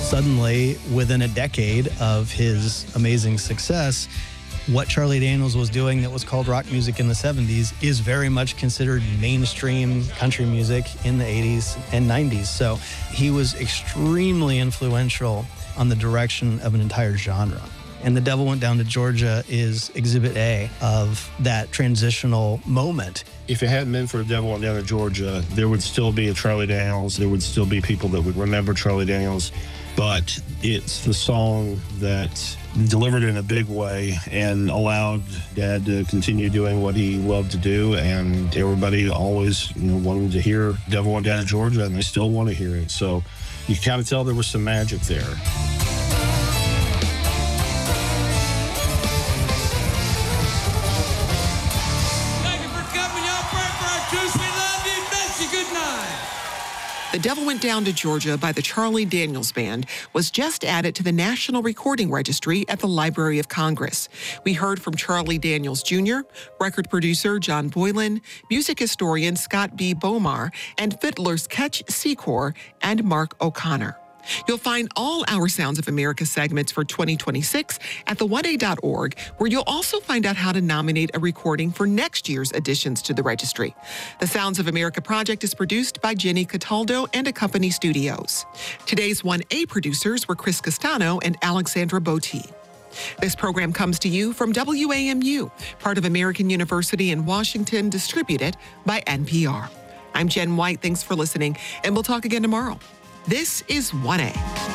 Suddenly, within a decade of his amazing success, what Charlie Daniels was doing that was called rock music in the 70s is very much considered mainstream country music in the 80s and 90s. So he was extremely influential on the direction of an entire genre. And The Devil Went Down to Georgia is exhibit A of that transitional moment. If it hadn't been for The Devil Went Down to Georgia, there would still be a Charlie Daniels. There would still be people that would remember Charlie Daniels. But it's the song that delivered in a big way and allowed Dad to continue doing what he loved to do. And everybody always, wanted to hear Devil Went Down to Georgia, and they still want to hear it. So you can kind of tell there was some magic there. The Devil Went Down to Georgia by the Charlie Daniels Band was just added to the National Recording Registry at the Library of Congress. We heard from Charlie Daniels Jr., record producer John Boylan, music historian Scott B. Bomar, and fiddlers Ketch Secor and Mark O'Connor. You'll find all our Sounds of America segments for 2026 at the1a.org, where you'll also find out how to nominate a recording for next year's additions to the registry. The Sounds of America project is produced by Jenny Cataldo and Accompany Studios. Today's 1A producers were Chris Castano and Alexandra Botti. This program comes to you from WAMU, part of American University in Washington, distributed by NPR. I'm Jen White. Thanks for listening, and we'll talk again tomorrow. This is 1A.